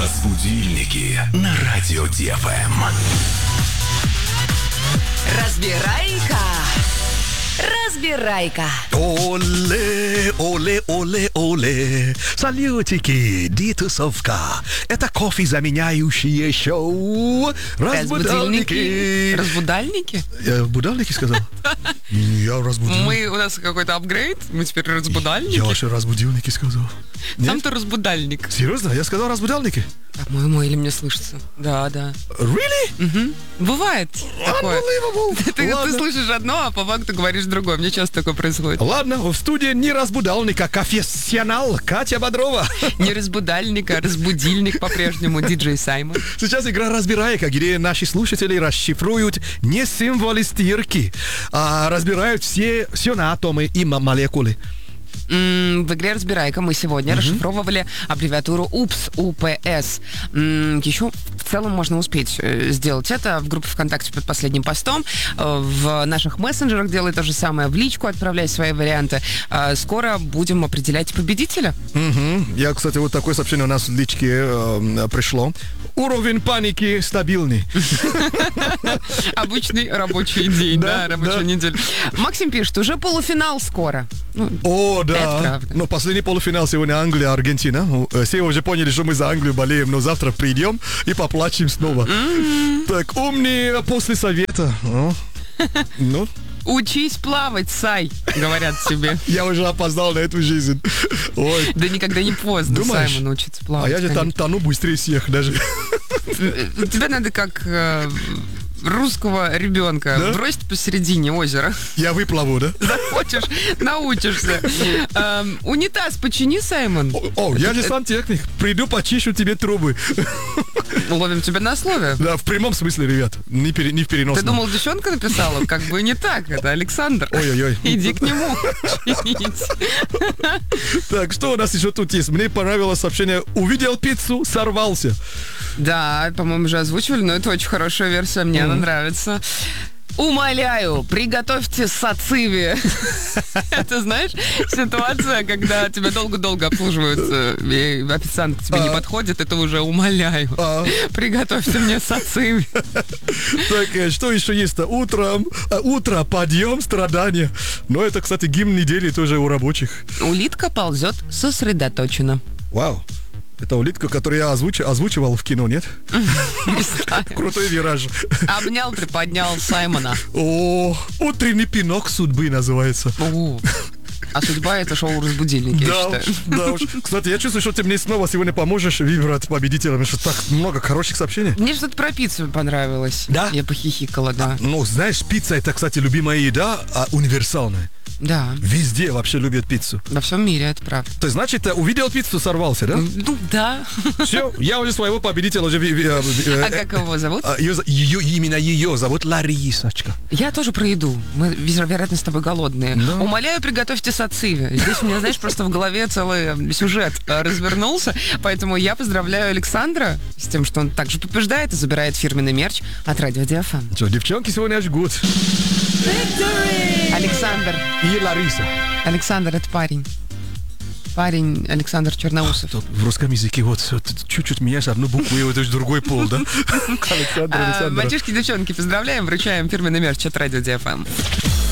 Разбудильники на радио ДФМ. Разбирайка. Оле, оле, оле, оле. Салютики, дитусовка. Это кофе заменяющее шоу. Разбудальники. Разбудальники? Я будальники сказал? Я разбудил. У нас какой-то апгрейд? Мы теперь разбудальники? Я вообще разбудилники сказал. Сам-то разбудальник. Серьезно? Я сказал разбудальники? По-моему, или мне слышится. Да. Really? Угу. Бывает такое. Unbelievable. Ты слышишь одно, а по факту говоришь другое. Мне часто такое происходит. Ладно, в студии не разбудальник, а профессионал Катя Бодрова. Не разбудальник, а разбудильник по-прежнему. Диджей Саймон. Сейчас игра «Разбирайка», где наши слушатели расшифруют не символы стирки, а разбирают все на атомы и молекулы. В игре «Разбирайка» мы сегодня расшифровывали аббревиатуру УПС, УПС. Еще в целом можно успеть сделать это в группе ВКонтакте под последним постом. В наших мессенджерах делай то же самое. В личку отправляй свои варианты. Скоро будем определять победителя. Я, кстати, вот такое сообщение у нас в личке пришло. Уровень паники стабильный. Обычный рабочий день, рабочая неделя. Максим пишет, уже полуфинал скоро. О, да. Это правда. Но последний полуфинал сегодня Англия, Аргентина. Все уже поняли, что мы за Англию болеем, но завтра придем и поплачем снова. Так, умные после совета. Ну? Учись плавать, Сай, говорят тебе. Я уже опоздал на эту жизнь. Ой. Да никогда не поздно, Думаешь? Саймон учится плавать. А я же тону быстрее всех даже. Тебе надо как русского ребенка бросить посередине озера. Я выплыву, да? Захочешь, научишься. Унитаз почини, Саймон. Я же сантехник. Приду, почищу тебе трубы. Ловим тебя на слове. Да, в прямом смысле, ребят. Не в переносном. Ты думал, девчонка написала? Как бы не так. Это Александр. Ой-ой-ой. Иди к нему чинить. Так, что у нас еще тут есть? Мне понравилось сообщение. Увидел пиццу, сорвался. Да, по-моему, уже озвучивали, но это очень хорошая версия. Мне она нравится. Умоляю, приготовьте сациви. Это, знаешь, ситуация, когда тебя долго-долго обслуживают, и официант к тебе не подходит, это уже умоляю. Приготовьте мне сациви. Так, что еще есть-то? Утро, подъем, страдания. Но это, кстати, гимн недели тоже у рабочих. Улитка ползет сосредоточенно. Вау. Это улитка, которую я озвучивал в кино, нет? Не знаю. Крутой вираж. Обнял, приподнял Саймона. О, утренний пинок судьбы называется. А судьба — это шоу «Разбудильники», я считаю. Да уж. Кстати, я чувствую, что ты мне снова сегодня поможешь выбрать победителя, потому что так много хороших сообщений. Мне что-то про пиццу понравилось. Да? Я похихикала, да. Ну, знаешь, пицца — это, кстати, любимая еда, универсальная. Да. Везде вообще любят пиццу. Во всем мире, это правда. То есть, значит, увидел пиццу, сорвался, да? Ну, да. Все, я уже своего победителя уже... А как его зовут? Именно ее зовут Ларисочка. Я тоже про еду. Мы, вероятно, с тобой голодные. Умоляю, приготовьте сациви. Здесь у меня, знаешь, просто в голове целый сюжет развернулся. Поэтому я поздравляю Александра с тем, что он также побеждает и забирает фирменный мерч от Радио ДФМ. Что, девчонки сегодня жгут. Александр. И Лариса. Александр — это парень. Парень Александр Черноусов. Тут в русском языке вот чуть-чуть меняешь одну букву, и вот это другой пол, да? Мальчишки, девчонки, поздравляем, вручаем фирменный мерч от Радио ДФМ.